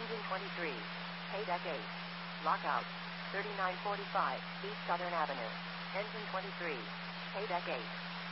Engine 23. Paydeck 8. Lockout. 3945 East Southern Avenue. Engine 23. Paydeck 8.